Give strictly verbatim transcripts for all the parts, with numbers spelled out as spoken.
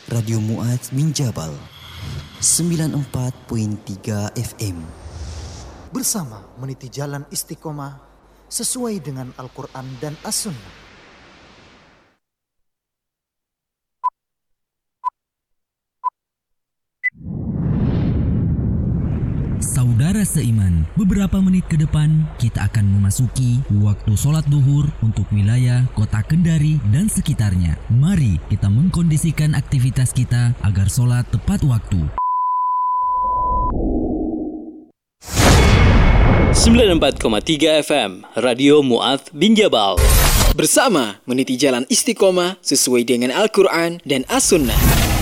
Radio Mu'adz bin Jabal sembilan puluh empat koma tiga F M. Bersama meniti jalan istiqomah sesuai dengan Al-Quran dan As-Sunnah. Saudara seiman, beberapa menit ke depan kita akan memasuki waktu sholat duhur untuk wilayah kota Kendari dan sekitarnya. Mari kita mengkondisikan aktivitas kita agar sholat tepat waktu. sembilan puluh empat koma tiga F M, Radio Mu'adz bin Jabal. Bersama meniti jalan istiqomah sesuai dengan Al-Quran dan As-Sunnah.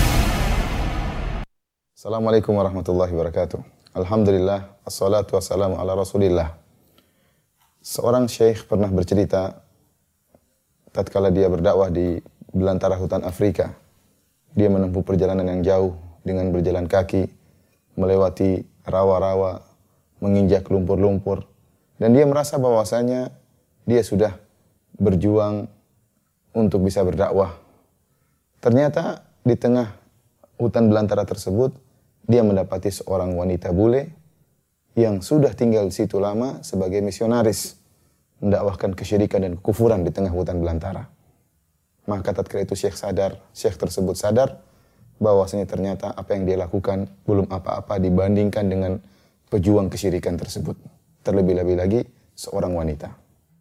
Assalamualaikum warahmatullahi wabarakatuh. Alhamdulillah, assalatu wassalamu ala rasulillah. Seorang syekh pernah bercerita tatkala dia berdakwah di belantara hutan Afrika. Dia menempuh perjalanan yang jauh dengan berjalan kaki, melewati rawa-rawa, menginjak lumpur-lumpur. Dan dia merasa bahwasanya dia sudah berjuang untuk bisa berdakwah. Ternyata di tengah hutan belantara tersebut, dia mendapati seorang wanita bule yang sudah tinggal di situ lama sebagai misionaris, mendakwahkan kesyirikan dan kekufuran di tengah hutan belantara. Maka tatkala itu Syekh sadar, Syekh tersebut sadar bahwasanya ternyata apa yang dia lakukan belum apa-apa dibandingkan dengan pejuang kesyirikan tersebut. Terlebih-lebih lagi seorang wanita.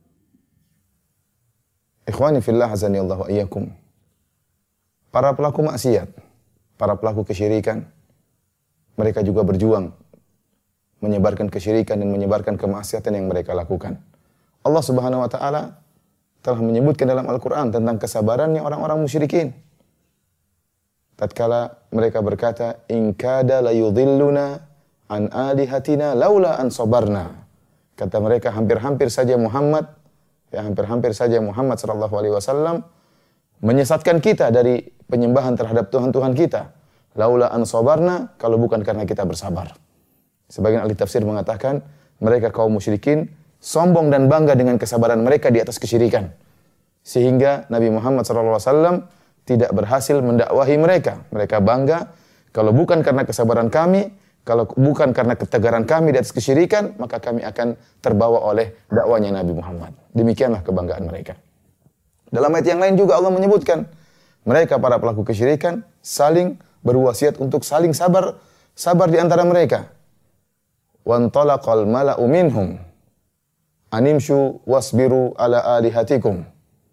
Ikhwani fillah azani Allah wa iyyakum. Para pelaku maksiat, para pelaku kesyirikan, mereka juga berjuang menyebarkan kesyirikan dan menyebarkan kemaksiatan yang mereka lakukan. Allah Subhanahu wa taala telah menyebutkan dalam Al-Qur'an tentang kesabarannya orang-orang musyrikin. Tatkala mereka berkata, "In kada la yudhilluna an alihatina laula an sabarna." Kata mereka, hampir-hampir saja Muhammad, ya hampir-hampir saja Muhammad sallallahu alaihi wasallam menyesatkan kita dari penyembahan terhadap Tuhan-Tuhan kita. Laula an sabarna, kalau bukan karena kita bersabar. Sebagian ahli tafsir mengatakan, mereka kaum musyrikin sombong dan bangga dengan kesabaran mereka di atas kesyirikan. Sehingga Nabi Muhammad sallallahu alaihi wasallam tidak berhasil mendakwahi mereka. Mereka bangga, kalau bukan karena kesabaran kami, kalau bukan karena ketegaran kami di atas kesyirikan, maka kami akan terbawa oleh dakwanya Nabi Muhammad. Demikianlah kebanggaan mereka. Dalam ayat yang lain juga Allah menyebutkan, mereka para pelaku kesyirikan saling berwasiat untuk saling sabar, sabar di antara mereka. Wantalaqal mala'u minhum animshu wasbiru ala alihatikum.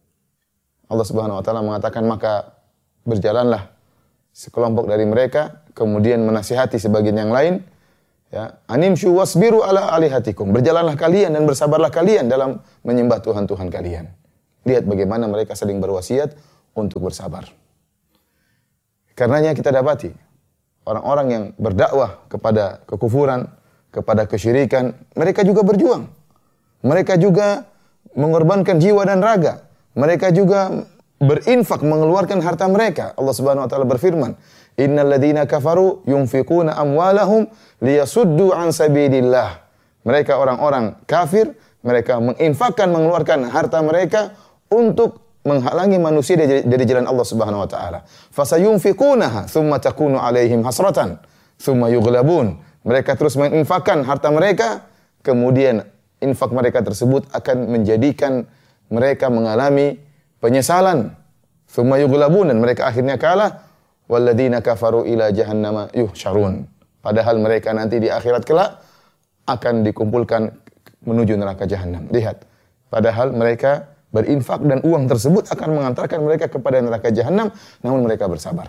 Allah Subhanahu wa taala mengatakan, maka berjalanlah sekelompok dari mereka, kemudian menasihati sebagian yang lain, ya, animshu wasbiru ala alihatikum. Berjalanlah kalian dan bersabarlah kalian dalam menyembah Tuhan-Tuhan kalian. Lihat bagaimana mereka saling berwasiat untuk bersabar. Karenanya kita dapati orang-orang yang berdakwah kepada kekufuran, kepada kesyirikan, mereka juga berjuang. Mereka juga mengorbankan jiwa dan raga. Mereka juga berinfak, mengeluarkan harta mereka. Allah Subhanahu wa taala berfirman, "Innal ladzina kafaru yunfiquna amwalahum liyasuddu an sabilillah." Mereka orang-orang kafir, mereka menginfakkan, mengeluarkan harta mereka untuk menghalangi manusia dari, dari jalan Allah Subhanahu wa taala. Fasayunfiqunaha tsumma takunu alaihim hasratan tsumma yughlabun. Mereka terus menginfakkan harta mereka, kemudian infak mereka tersebut akan menjadikan mereka mengalami penyesalan. Tsumma yughlabun, dan mereka akhirnya kalah. Walladzina kafaru ila jahannama yuhsyarun. Padahal mereka nanti di akhirat kelak akan dikumpulkan menuju neraka jahanam. Lihat, padahal mereka berinfak dan uang tersebut akan mengantarkan mereka kepada neraka jahanam, namun mereka bersabar.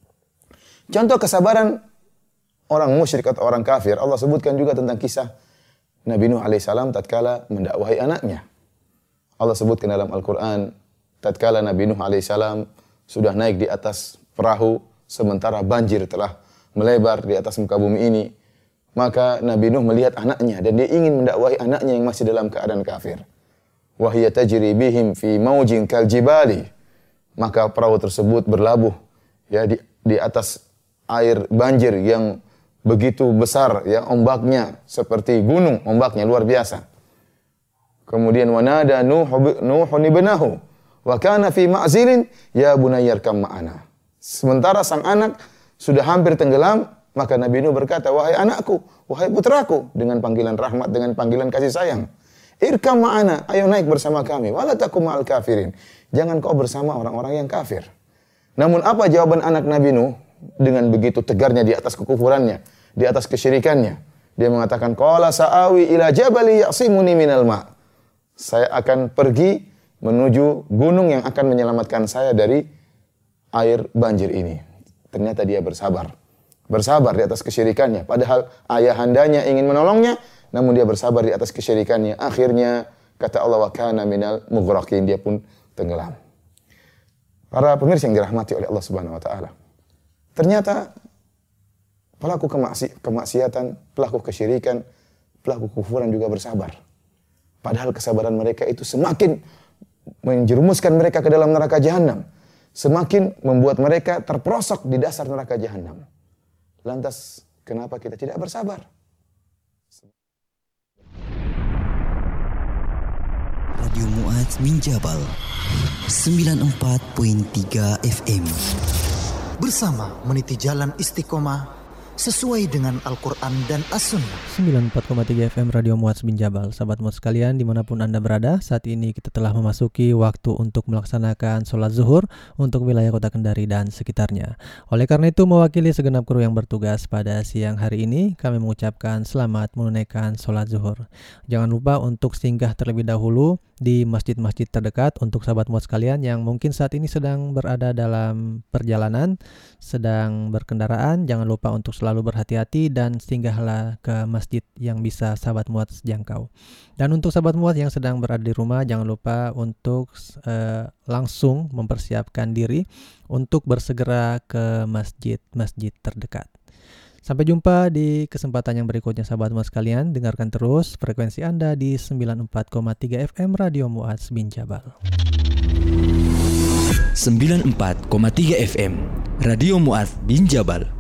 Contoh kesabaran orang musyrik atau orang kafir, Allah sebutkan juga tentang kisah Nabi Nuh alaihissalam tatkala mendakwahi anaknya. Allah sebutkan dalam Al-Quran, tatkala Nabi Nuh alaihissalam sudah naik di atas perahu, sementara banjir telah melebar di atas muka bumi ini, maka Nabi Nuh melihat anaknya dan dia ingin mendakwahi anaknya yang masih dalam keadaan kafir. Wahia tajri bihim fi maujin kal jibali. Maka perahu tersebut berlabuh ya di, di atas air banjir yang begitu besar, ya ombaknya seperti gunung, ombaknya luar biasa. Kemudian wanada Nuh Nuh ibnahu wa kana fi ma'zilin ya bunayyarkam ma'ana. Sementara sang anak sudah hampir tenggelam, maka Nabi Nuh berkata, wahai anakku, wahai putraku, dengan panggilan rahmat, dengan panggilan kasih sayang. Irkam ma'ana, ayo naik bersama kami. Wala takum ma'al kafirin. Jangan kau bersama orang-orang yang kafir. Namun apa jawaban anak Nabi Nuh dengan begitu tegarnya di atas kekufurannya, di atas kesyirikannya? Dia mengatakan, qala sa'awi ila jabali ya'simuni minal ma'. Saya akan pergi menuju gunung yang akan menyelamatkan saya dari air banjir ini. Ternyata dia bersabar. Bersabar di atas kesyirikannya. Padahal ayahandanya ingin menolongnya, namun dia bersabar di atas kesyirikannya. Akhirnya, kata Allah, wa kana minal mughraqin, dia pun tenggelam. Para pemirsa yang dirahmati oleh Allah Subhanahu wa taala. Ternyata pelaku kemaksi, kemaksiatan, pelaku kesyirikan, pelaku kufuran juga bersabar. Padahal kesabaran mereka itu semakin menjerumuskan mereka ke dalam neraka jahanam. Semakin membuat mereka terperosok di dasar neraka jahanam. Lantas, kenapa kita tidak bersabar? Radio Mu'adz min Jabal sembilan puluh empat koma tiga F M. Bersama meniti jalan istiqomah sesuai dengan Al-Quran dan As-Sunnah. sembilan puluh empat koma tiga F M Radio Mu'adz bin Jabal. Sahabat Mu'adz sekalian dimanapun Anda berada, saat ini kita telah memasuki waktu untuk melaksanakan sholat zuhur untuk wilayah kota Kendari dan sekitarnya. Oleh karena itu, mewakili segenap kru yang bertugas pada siang hari ini, kami mengucapkan selamat menunaikan sholat zuhur. Jangan lupa untuk singgah terlebih dahulu di masjid-masjid terdekat untuk sahabat Mu'adz sekalian yang mungkin saat ini sedang berada dalam perjalanan, sedang berkendaraan. Jangan lupa untuk selalu berhati-hati dan singgahlah ke masjid yang bisa sahabat Mu'adz jangkau. Dan untuk sahabat Mu'adz yang sedang berada di rumah, jangan lupa untuk uh, langsung mempersiapkan diri untuk bersegera ke masjid-masjid terdekat. Sampai jumpa di kesempatan yang berikutnya sahabat Mu'adz sekalian. Dengarkan terus frekuensi Anda di sembilan puluh empat koma tiga F M Radio Mu'adz bin Jabal. sembilan puluh empat koma tiga F M Radio Mu'adz bin Jabal.